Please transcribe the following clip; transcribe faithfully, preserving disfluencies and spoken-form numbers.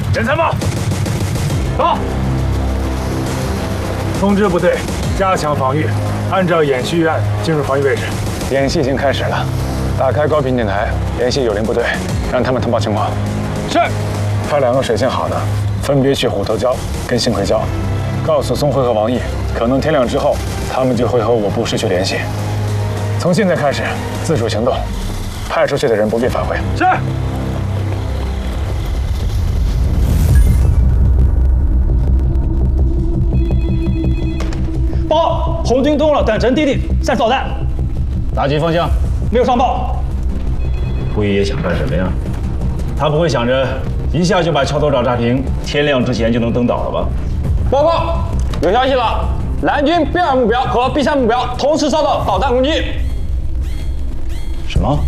任参谋，走！通知部队加强防御，按照演习预案进入防御位置。 演习已经开始了，打开高频电台联系友邻部队，让他们通报情况。 是。 派两个水性好的，分别去虎头礁跟星葵礁，告诉宗辉和王毅，可能天亮之后他们就会和我部失去联系。从现在开始自主行动，派出去的人不必返回。 是。 报，红军登陆了短程地地散扫弹。 打击方向？ 没有上报。 顾爷爷想干什么呀？他不会想着一下就把桥头岛炸平，天亮之前就能登岛了吧？ 报告，有消息了，蓝军 B 二目标和 B 三目标同时遭到导弹攻击。 什么？